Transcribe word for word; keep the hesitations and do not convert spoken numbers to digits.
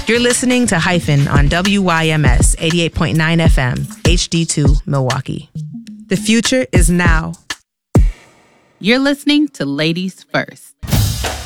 You're listening to Hyphen on W Y M S eighty-eight point nine F M, H D two, Milwaukee. The future is now. You're listening to Ladies First.